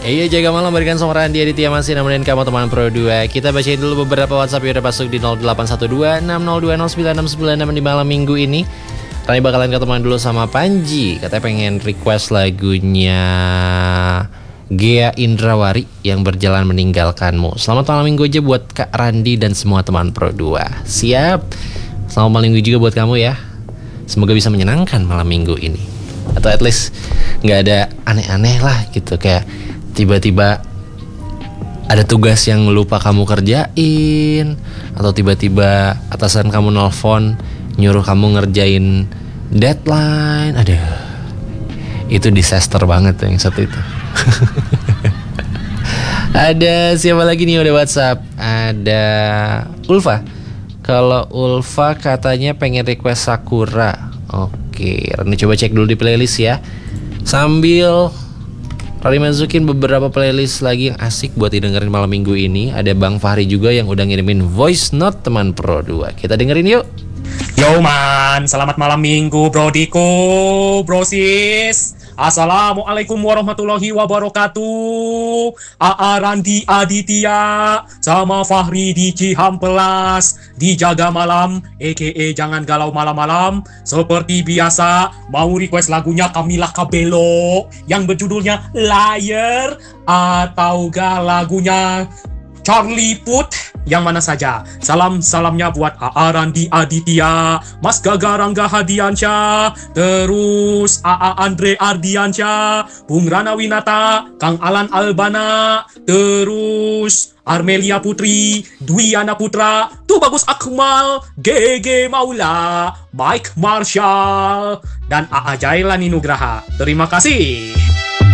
Iya, jaga malam berikan sama Randi Aditya masih nemenin kamu teman Pro 2. Kita bacain dulu beberapa WhatsApp yang udah masuk di 0812-6020-969 di malam minggu ini. Rani bakalan ketemuan dulu sama Panji. Katanya pengen request lagunya Gea Indrawari yang berjalan meninggalkanmu. Selamat malam minggu aja buat Kak Randi dan semua teman Pro 2. Siap. Selamat malam minggu juga buat kamu ya. Semoga bisa menyenangkan malam minggu ini. Atau at least gak ada aneh-aneh lah gitu. Kayak tiba-tiba ada tugas yang lupa kamu kerjain, atau tiba-tiba atasan kamu nelfon nyuruh kamu ngerjain deadline. Aduh, itu disaster banget yang satu itu. Ada siapa lagi nih udah WhatsApp? Ada Ulfa. Kalau Ulfa katanya pengen request Sakura. Oke, Rani coba cek dulu di playlist ya. Sambil Rani masukin beberapa playlist lagi yang asik buat didengerin malam minggu ini. Ada Bang Fahri juga yang udah ngirimin voice note teman Pro 2. Kita dengerin yuk. Yo man, selamat malam minggu brodiku, brosis. Assalamualaikum warahmatullahi wabarakatuh. Aa Randi Aditya sama Fahri di Cihampelas dijaga malam, a.k.a. jangan galau malam-malam. Seperti biasa, mau request lagunya Camila Cabello yang berjudulnya Liar, atau lagunya Charlie Puth yang mana saja. Salamnya buat Aa Randi Aditya, Mas Gaga Rangga Hadiansyah, terus Aa Andre Ardiansyah, Bung Rana Winata, Kang Alan Albana, terus Armelia Putri, Dwiana Putra, Tuh Bagus Akmal, GG Maula, Mike Marshall, dan Aa Jailani Nugraha. Terima kasih.